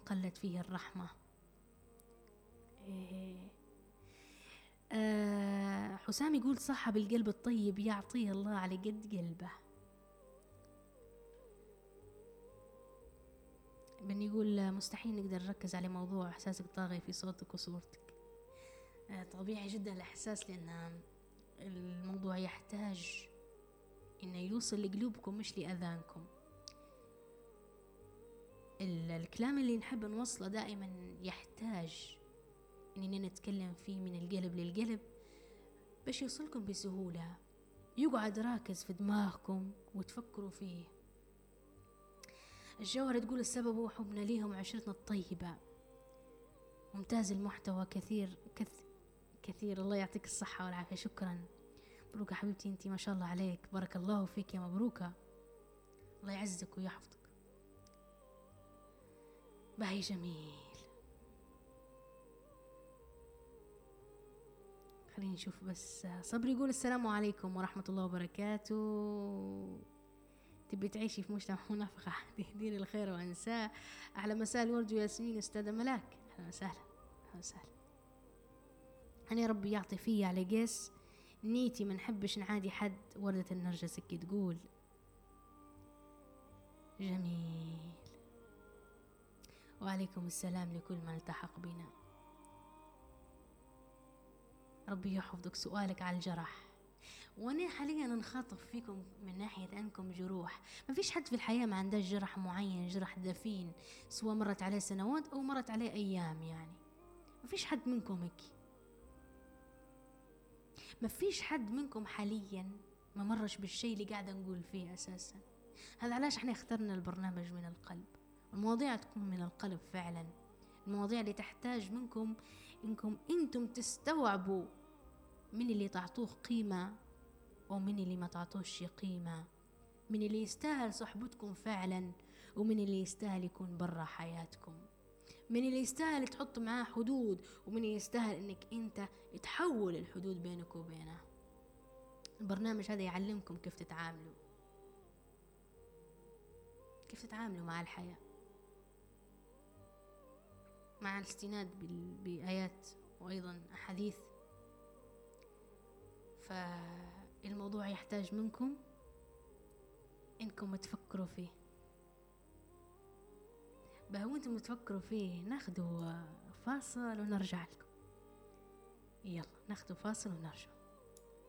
قلت فيه الرحمة. حسام يقول صاحب القلب الطيب يعطيه الله على قد قلبه. بن يقول مستحيل نقدر نركز على موضوع إحساسك طاغي في صوتك وصورتك. طبيعي جدا الإحساس، لأن الموضوع يحتاج إنه يوصل لقلوبكم مش لأذانكم. الكلام اللي نحب نوصله دائما يحتاج إننا نتكلم فيه من القلب للقلب باش يوصلكم بسهولة، يقعد راكز في دماغكم وتفكروا فيه. الجوهرة تقول السبب هو حبنا ليهم وعشرتنا الطيبة. ممتاز المحتوى، كثير الله يعطيك الصحة والعافية. شكرا. مبروك يا حبيبتي، انتي ما شاء الله عليك، بارك الله فيك يا مبروكة، الله يعزك ويحفظك. باهي جميل. خليني نشوف بس. صبري يقول السلام عليكم ورحمة الله وبركاته. تبي تعيشي في مجتمع منافقة تهديني الخير وانساه. احلى مساء الورد وياسمين استاذة ملاك، اهلا وسهلا اهلا وسهلا. انا يا ربي يعطي فيا على قيس نيتي، ما نحبش نعادي حد. وردة النرجس كي تقول جميل. وعليكم السلام لكل من التحق بنا. ربي يحفظك. سؤالك على الجرح، وانا حاليا نخاطب فيكم من ناحية انكم جروح. ما فيش حد في الحياة ما عندهش جرح معين، جرح دفين، سواء مرت عليه سنوات او مرت عليه ايام. يعني ما فيش حد منكم هيك، ما فيش حد منكم حاليا ما مرش بالشيء اللي قاعدة نقول فيه اساسا. هذا علاش احنا اخترنا البرنامج من القلب، المواضيع تكون من القلب فعلا، المواضيع اللي تحتاج منكم انكم انتم تستوعبوا من اللي تعطوه قيمة ومن اللي ما تعطوش قيمة، من اللي يستاهل صحبتكم فعلا ومن اللي يستاهل يكون برا حياتكم، من اللي يستاهل تحط معاه حدود ومن اللي يستاهل انك انت تحول الحدود بينك وبينه. البرنامج هذا يعلمكم كيف تتعاملوا، كيف تتعاملوا مع الحياة، مع الاستناد بآيات وأيضا أحاديث. فالموضوع يحتاج منكم إنكم تفكروا فيه. وانتم تفكروا فيه ناخدوا فاصل ونرجع لكم. يلا ناخدوا فاصل ونرجع.